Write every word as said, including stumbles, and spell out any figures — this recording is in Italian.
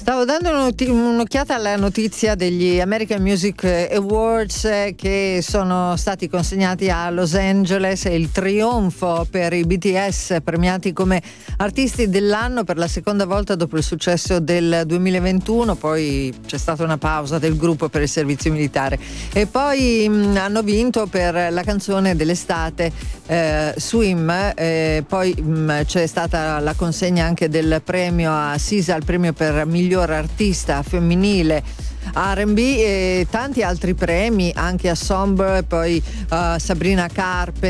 Stavo dando un'oti- un'occhiata alla notizia degli American Music Awards eh, che sono stati consegnati a Los Angeles, e il trionfo per i B T S, premiati come artisti dell'anno per la seconda volta dopo il successo del duemilaventuno. Poi c'è stata una pausa del gruppo per il servizio militare, e poi mh, hanno vinto per la canzone dell'estate eh, Swim. Eh, poi mh, c'è stata la consegna anche del premio a Sisa, il premio per miglior artista femminile R and B, e tanti altri premi anche a Sombre, poi uh, Sabrina Carpenter.